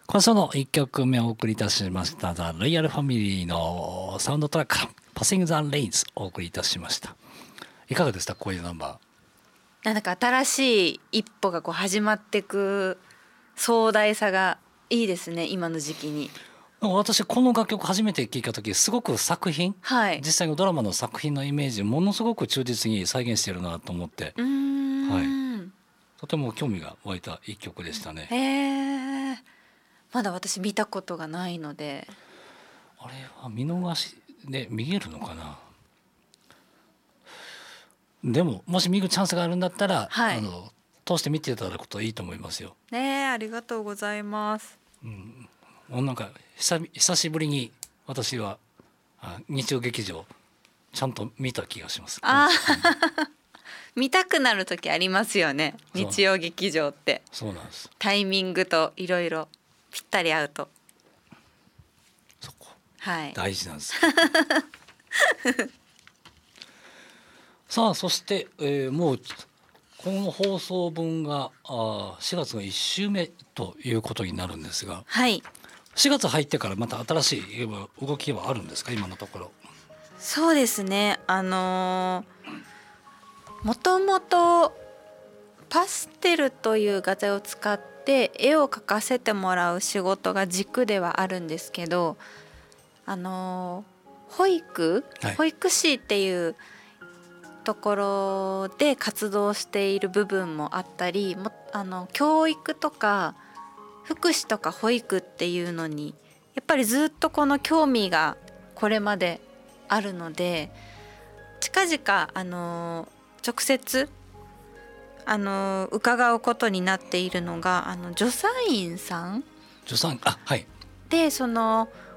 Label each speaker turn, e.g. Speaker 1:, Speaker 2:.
Speaker 1: 今週の1曲目をお送りいたしましたザ・ロイヤルファミリーのサウンドトラックパシング・ザ・レインズをお送りいたしました。いかがでしたこういうナンバ
Speaker 2: ー。なんか新しい一歩がこう始まっていく壮大さがいいですね、今の時期に。
Speaker 1: 私この楽曲初めて聴いた時すごく作品、
Speaker 2: はい、
Speaker 1: 実際のドラマの作品のイメージものすごく忠実に再現してるなと思って、はい、とても興味が湧いた一曲でしたね。
Speaker 2: まだ私見たことがないので。
Speaker 1: あれは見逃しで見えるのかな。でももし見るチャンスがあるんだったら、
Speaker 2: はい、
Speaker 1: 通して見ていただくこといいと思いますよ。
Speaker 2: ありがとうございます。
Speaker 1: なんか久しぶりに私は日曜劇場ちゃんと見た気がします。
Speaker 2: 見たくなる時ありますよね、日曜劇場って。
Speaker 1: そうなんです。
Speaker 2: タイミングといろいろぴったり合うと
Speaker 1: そこ、
Speaker 2: はい、
Speaker 1: 大事なんですさあそして、もうこの放送分が4月の1週目ということになるんですが、
Speaker 2: はい、
Speaker 1: 4月入ってからまた新しい動きはあるんですか今のところ。
Speaker 2: そうですね、もともとパステルという画材を使って絵を描かせてもらう仕事が軸ではあるんですけど、保育士っていうところで活動している部分もあったり、教育とか福祉とか保育っていうのにやっぱりずっとこの興味がこれまであるので、近々直接伺うことになっているのが助産院さん
Speaker 1: はい、
Speaker 2: で、その